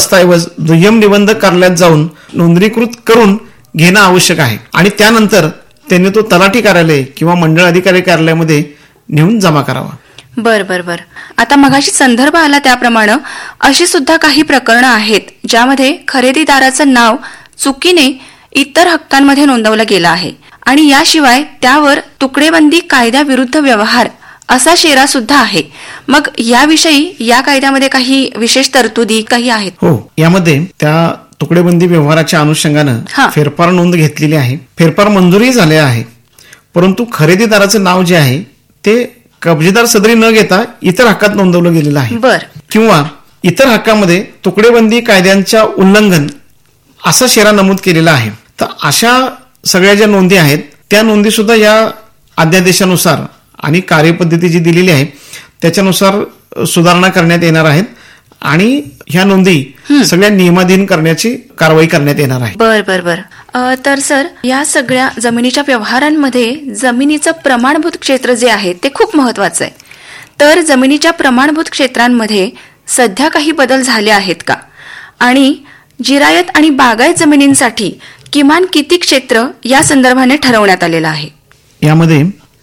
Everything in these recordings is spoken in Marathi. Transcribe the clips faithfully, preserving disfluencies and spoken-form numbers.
दस्तऐवज दुय्यम निबंधक कार्यालयात जाऊन नोंदणीकृत करून घेणं आवश्यक आहे आणि त्यानंतर त्यांनी तो तलाठी कार्यालय किंवा मंडळ अधिकारी कार्यालयामध्ये नेऊन जमा करावा. बर बर बर आता मगाशी संदर्भ आला त्याप्रमाणे अशी सुद्धा काही प्रकरणं आहेत ज्यामध्ये खरेदीदाराचं नाव चुकीने इतर हक्कांमध्ये नोंदवलं गेलं आहे आणि याशिवाय त्यावर तुकडेबंदी कायद्याविरुद्ध व्यवहार असा शेरा सुद्धा आहे. मग याविषयी या कायद्यामध्ये काही विशेष तरतुदी काही आहेत? हो, यामध्ये त्या तुकडेबंदी व्यवहाराच्या अनुषंगानं फेरफार नोंद घेतलेली आहे. फेरफार मंजुरी झाले आहे, परंतु खरेदीदाराचं नाव जे आहे ते कबजेदार सदरी न घेता इतर हक्कात नोंदवलं गेलेलं आहे. बर किंवा इतर हक्कामध्ये तुकडेबंदी कायद्यांच्या उल्लंघन असा शेरा नमूद केलेला आहे. तर अशा सगळ्या ज्या नोंदी आहेत त्या नोंदी सुद्धा या अध्यादेशानुसार आणि कार्यपद्धती जी दिलेली आहे त्याच्यानुसार सुधारणा करण्यात येणार आहेत आणि ह्या नोंदी सगळ्या नियमाधीन करण्याची कारवाई करण्यात येणार आहे. बर बर बर तर सर या सगळ्या जमिनीच्या व्यवहारांमध्ये जमिनीचं प्रमाणभूत क्षेत्र जे आहे ते खूप महत्वाचं आहे. तर जमिनीच्या प्रमाणभूत क्षेत्रांमध्ये सध्या काही बदल झाले आहेत का आणि जिरायत आणि बागायत जमिनींसाठी किमान किती क्षेत्र या संदर्भाने ठरवण्यात आलेलं आहे? यामध्ये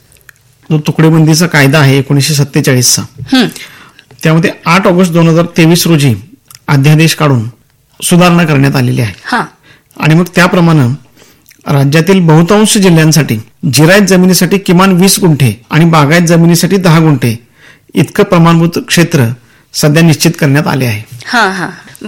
जो तुकडेबंदीचा कायदा आहे एकोणीसशे सत्तेचाळीसचा त्यामध्ये आठ ऑगस्ट दोन हजार तेवीस रोजी अध्यादेश काढून सुधारणा करण्यात आलेली आहे आणि मग त्याप्रमाणे राज्यातील बहुतांश जिल्ह्यांसाठी जिरायत जमिनीसाठी किमान वीस गुंठे आणि बागायत जमिनीसाठी दहा गुंठे इतकं प्रमाणभूत क्षेत्र सध्या निश्चित करण्यात आले आहे. हा हा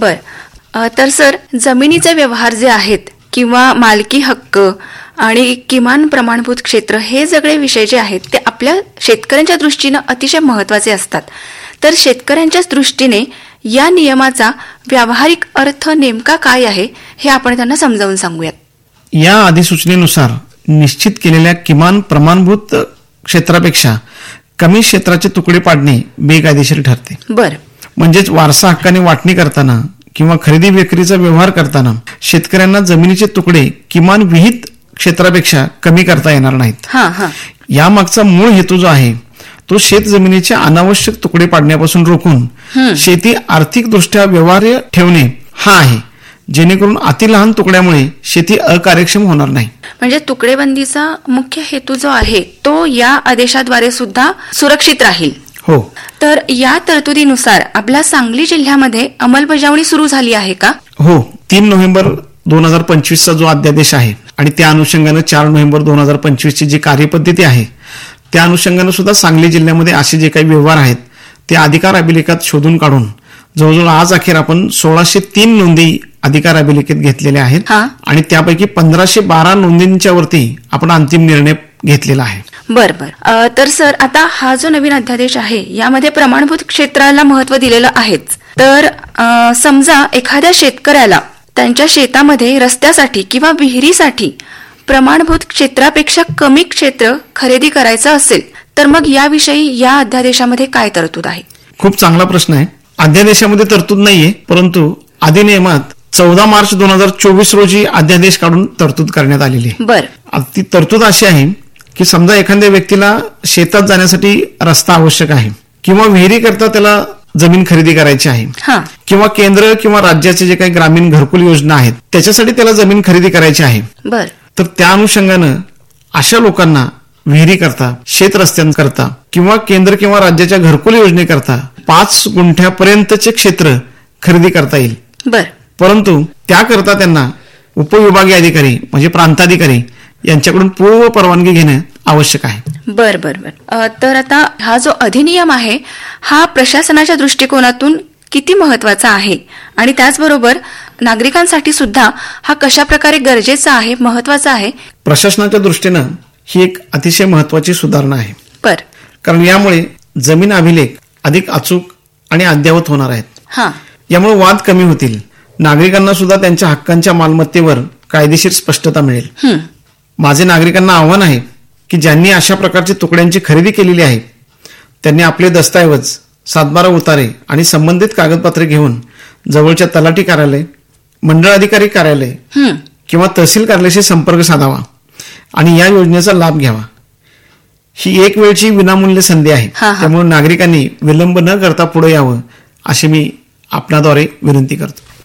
बर तर सर जमिनीचे व्यवहार जे आहेत किंवा मालकी हक्क आणि किमान प्रमाणभूत क्षेत्र हे सगळे विषय जे आहेत ते आपल्या शेतकऱ्यांच्या दृष्टीने अतिशय महत्वाचे असतात. तर शेतकऱ्यांच्या दृष्टीने या नियमाचा व्यावहारिक अर्थ नेमका काय आहे हे आपण त्यांना समजावून सांगूयात. या अधिसूचनेनुसार निश्चित केलेल्या किमान प्रमाणभूत क्षेत्रापेक्षा कमी क्षेत्राचे तुकडे पाडणे बेकायदेशीर ठरते. बर म्हणजेच वारसा हक्काने वाटणी करताना किंवा खरेदी विक्रीचा व्यवहार करताना शेतकऱ्यांना जमिनीचे तुकडे किमान विहित क्षेत्रापेक्षा कमी करता येणार नाहीत. हा हा यामागचा मूळ हेतू जो आहे तो शेत जमिनीचे अनावश्यक तुकडे पाडण्यापासून रोखून शेती आर्थिक दृष्ट्या व्यवहार्य ठेवणे हा आहे, जेणेकरून अति लहान तुकड्यामुळे शेती अकार्यक्षम होणार नाही. म्हणजे तुकडेबंदीचा मुख्य हेतू जो आहे तो या आदेशाद्वारे सुद्धा सुरक्षित राहील. हो. तर या तरतुदीनुसार आपल्या सांगली जिल्ह्यामध्ये अंमलबजावणी सुरू झाली आहे का? हो, तीन नोव्हेंबर दोन हजार पंचवीसचा जो अध्यादेश आहे आणि त्या अनुषंगानं चार नोव्हेंबर दोन हजार पंचवीस ची जी कार्यपद्धती आहे त्या अनुषंगानं सुद्धा सांगली जिल्ह्यामध्ये असे जे काही व्यवहार आहेत ते अधिकार अभिलेखात शोधून काढून जवळजवळ आज अखेर आपण सोळाशे तीन नोंदी अधिकार अभिलेखेत घेतलेल्या आहेत आणि त्यापैकी पंधराशे बारा नोंदींच्या वरती आपण अंतिम निर्णय घेतलेला आहे. बर बर तर सर आता हा जो नवीन अध्यादेश आहे यामध्ये प्रमाणभूत क्षेत्राला महत्व दिलेलं आहेच. तर समजा एखाद्या शेतकऱ्याला त्यांच्या शेतामध्ये रस्त्यासाठी किंवा विहिरीसाठी प्रमाणभूत क्षेत्रापेक्षा कमी क्षेत्र खरेदी करायचं असेल तर मग याविषयी या अध्यादेशामध्ये काय तरतूद आहे? खूप चांगला प्रश्न आहे. अध्यादेशामध्ये तरतूद नाहीये, परंतु अधिनियमात चौदा मार्च दोन हजार चोवीस रोजी अध्यादेश काढून तरतूद करण्यात आलेली आहे. बर ती तरतूद अशी आहे की समजा एखाद्या व्यक्तीला शेतात जाण्यासाठी रस्ता आवश्यक आहे किंवा विहिरी करता त्याला जमीन खरेदी करायची आहे किंवा केंद्र किंवा राज्याचे जे काही ग्रामीण घरकुल योजना आहेत त्याच्यासाठी त्याला जमीन खरेदी करायची आहे. बर तर त्या अनुषंगानं अशा लोकांना विहिरी करता, शेत रस्त्यांकरता किंवा केंद्र किंवा राज्याच्या घरकुल योजनेकरता पाच गुंठ्यापर्यंतचे क्षेत्र खरेदी करता येईल. बर परंतु त्याकरता त्यांना उपविभागीय अधिकारी म्हणजे प्रांताधिकारी यांच्याकडून पूर्व परवानगी घेणं आवश्यक आहे. बर बर बर तर आता हा जो अधिनियम आहे हा प्रशासनाच्या दृष्टिकोनातून किती महत्वाचा आहे आणि त्याचबरोबर नागरिकांसाठी सुद्धा हा कशा प्रकारे गरजेचा आहे, महत्वाचा आहे? प्रशासनाच्या दृष्टीनं ही एक अतिशय महत्वाची सुधारणा आहे. बर कारण यामुळे जमीन अभिलेख अधिक अचूक आणि अद्ययावत होणार आहेत. हा यामुळे वाद कमी होतील, नागरिकांना सुद्धा त्यांच्या हक्कांच्या मालमत्तेवर कायदेशीर स्पष्टता मिळेल. माझे नागरिकांना आव्हान आहे की ज्यांनी अशा प्रकारची तुकड्यांची खरेदी केलेली आहे त्यांनी आपले दस्तऐवज, सातबारा उतारे आणि संबंधित कागदपत्रे घेऊन जवळच्या तलाठी कार्यालय, मंडळ अधिकारी कार्यालय किंवा तहसील कार्यालयाशी संपर्क साधावा आणि या योजनेचा लाभ घ्यावा. ही एक वेळची विनामूल्य संधी आहे, त्यामुळे नागरिकांनी विलंब न करता पुढे यावं अशी मी आपणाद्वारे विनंती करतो.